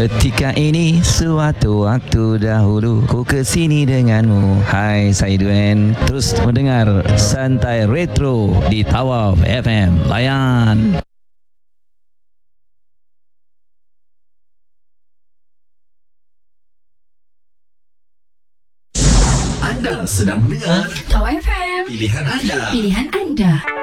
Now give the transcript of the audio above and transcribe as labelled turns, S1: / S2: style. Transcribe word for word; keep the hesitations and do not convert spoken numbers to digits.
S1: Ketika ini suatu waktu dahulu ku kesini denganmu. Hai, saya Duen. Terus mendengar Santai Retro di Tawaf F M. Layan.
S2: Anda sedang mendengar
S3: Tawaf F M.
S2: Pilihan Anda.
S3: Pilihan anda.